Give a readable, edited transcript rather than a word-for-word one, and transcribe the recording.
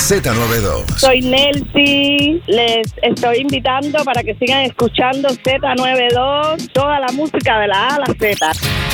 Z92. Soy Nelcy, les estoy invitando para que sigan escuchando Z92, toda la música de la A a la Z.